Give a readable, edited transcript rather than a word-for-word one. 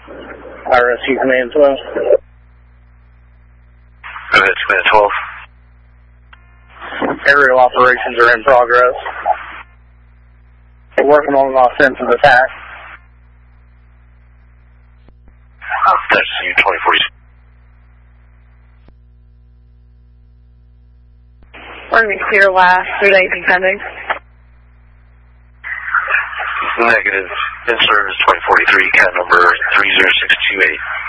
RSU Command 12. Go ahead, Command 12. Aerial operations are in progress. We're working on an offensive attack. That's U-2040. We're going to be clear last, 3 days pending. Negative. In service 2043, cat number 30628.